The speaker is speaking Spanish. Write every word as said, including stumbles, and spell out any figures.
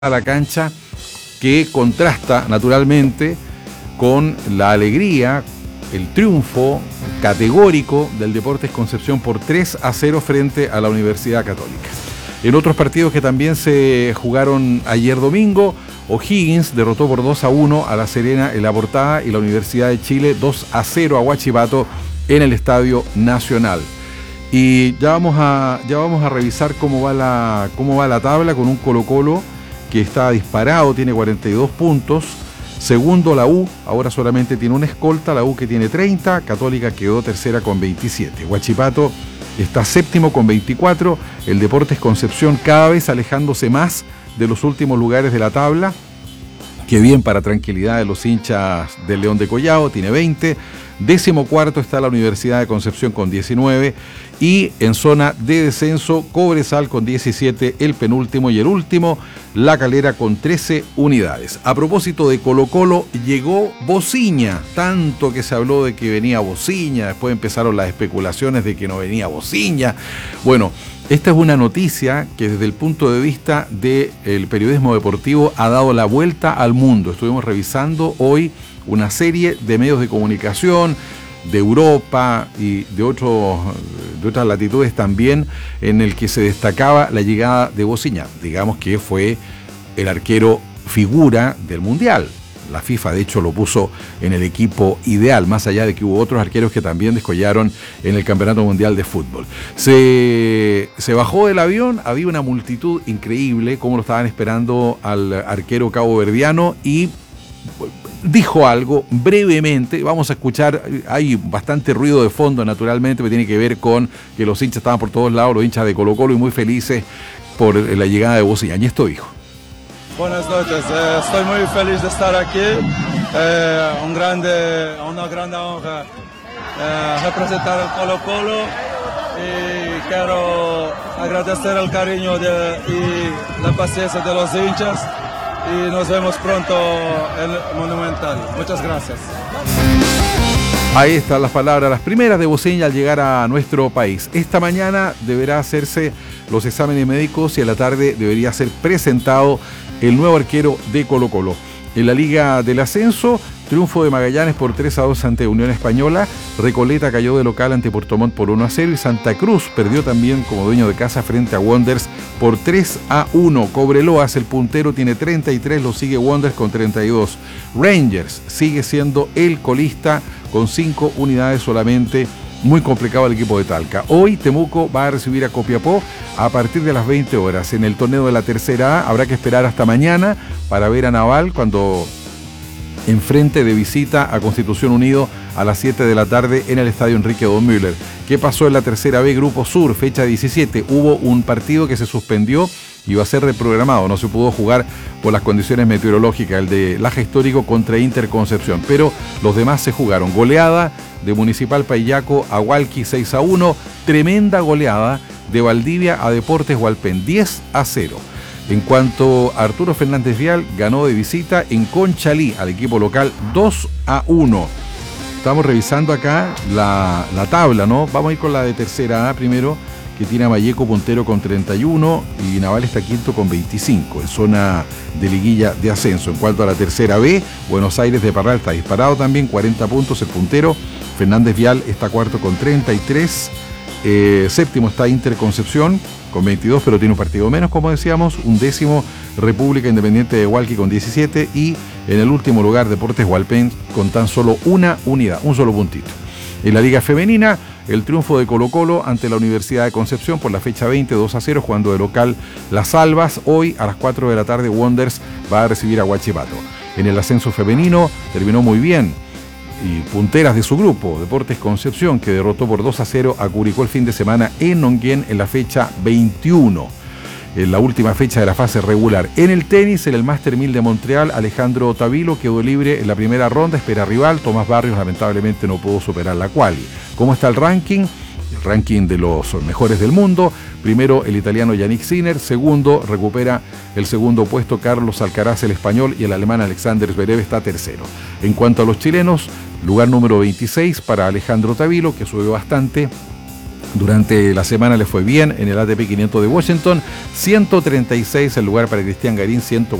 a la cancha que contrasta naturalmente con la alegría, el triunfo categórico del Deportes Concepción por tres a cero frente a la Universidad Católica. En otros partidos que también se jugaron ayer domingo, O'Higgins derrotó por dos a uno a La Serena en La Portada y la Universidad de Chile dos a cero a Huachipato en el Estadio Nacional. Y ya vamos a, ya vamos a revisar cómo va la, cómo va la tabla con un Colo-Colo que está disparado, tiene cuarenta y dos puntos. Segundo la U, ahora solamente tiene una escolta, la U que tiene treinta, Católica quedó tercera con veintisiete. Huachipato está séptimo con veinticuatro, el Deportes Concepción cada vez alejándose más de los últimos lugares de la tabla. Que bien, para tranquilidad de los hinchas del León de Collao, tiene veinte. Décimo cuarto está la Universidad de Concepción con diecinueve. Y en zona de descenso, Cobresal con diecisiete, el penúltimo y el último, La Calera con trece unidades. A propósito de Colo-Colo, llegó Bociña. Tanto que se habló de que venía Bociña, después empezaron las especulaciones de que no venía Bociña. Bueno, esta es una noticia que desde el punto de vista del periodismo deportivo ha dado la vuelta al mundo. Estuvimos revisando hoy una serie de medios de comunicación de Europa y de, otros, de otras latitudes también, en el que se destacaba la llegada de Bociña. Digamos que fue el arquero figura del Mundial. La FIFA, de hecho, lo puso en el equipo ideal, más allá de que hubo otros arqueros que también descollaron en el Campeonato Mundial de Fútbol. Se, se bajó del avión, había una multitud increíble, como lo estaban esperando al arquero caboverdiano, y dijo algo brevemente. Vamos a escuchar, hay bastante ruido de fondo naturalmente, que tiene que ver con que los hinchas estaban por todos lados, los hinchas de Colo-Colo, y muy felices por la llegada de Bociña. Y esto dijo. Buenas noches, eh, estoy muy feliz de estar aquí, eh, un grande, una gran honra eh, representar el Colo-Colo, y quiero agradecer el cariño de, y la paciencia de los hinchas, y nos vemos pronto en el Monumental. Muchas gracias. Ahí están las palabras, las primeras de Bociña al llegar a nuestro país. Esta mañana deberá hacerse los exámenes médicos y a la tarde debería ser presentado el nuevo arquero de Colo-Colo. En la Liga del Ascenso, triunfo de Magallanes por tres a dos ante Unión Española, Recoleta cayó de local ante Puerto Montt por uno a cero y Santa Cruz perdió también como dueño de casa frente a Wanderers por tres a uno. Cobreloa es el puntero, tiene treinta y tres, lo sigue Wanderers con treinta y dos. Rangers sigue siendo el colista con cinco unidades solamente. Muy complicado el equipo de Talca. Hoy Temuco va a recibir a Copiapó a partir de las veinte horas. En el torneo de la tercera A habrá que esperar hasta mañana para ver a Naval cuando enfrente de visita a Constitución Unido a las siete de la tarde en el estadio Enrique Don Müller. ¿Qué pasó en la tercera B Grupo Sur? Fecha diecisiete. Hubo un partido que se suspendió y va a ser reprogramado. No se pudo jugar por las condiciones meteorológicas, el de Laja Histórico contra Inter Concepción, pero los demás se jugaron. Goleada de Municipal Paillaco a Hualqui seis a uno, tremenda goleada de Valdivia a Deportes Hualpén diez a cero. En cuanto a Arturo Fernández Vial, ganó de visita en Conchalí al equipo local dos a uno. Estamos revisando acá la, la tabla, ¿no? Vamos a ir con la de tercera A primero, que tiene a Malleco puntero con treinta y uno y Naval está quinto con veinticinco en zona de liguilla de ascenso. En cuanto a la tercera B, Buenos Aires de Parral está disparado también, cuarenta puntos el puntero. Fernández Vial está cuarto con treinta y tres. Eh, séptimo está Inter Concepción con veintidós, pero tiene un partido menos, como decíamos. Un décimo, República Independiente de Hualqui con diecisiete. Y en el último lugar, Deportes Hualpén con tan solo una unidad, un solo puntito. En la Liga Femenina, el triunfo de Colo-Colo ante la Universidad de Concepción por la fecha veinte, dos a cero, jugando de local Las Albas. Hoy a las cuatro de la tarde Wanderers va a recibir a Huachipato. En el ascenso femenino terminó muy bien y punteras de su grupo, Deportes Concepción, que derrotó por dos a cero a Curicó el fin de semana en Nonguén en la fecha veintiuno. En la última fecha de la fase regular. En el tenis, en el Master mil de Montreal, Alejandro Tavilo quedó libre en la primera ronda, espera rival. Tomás Barrios lamentablemente no pudo superar la quali. ¿Cómo está el ranking? El ranking de los mejores del mundo. Primero el italiano Yannick Sinner, segundo recupera el segundo puesto Carlos Alcaraz, el español, y el alemán Alexander Zverev está tercero. En cuanto a los chilenos, lugar número veintiséis para Alejandro Tavilo, que subió bastante. Durante la semana le fue bien en el A T P quinientos de Washington, ciento treinta y seis el lugar para Cristian Garín, ciento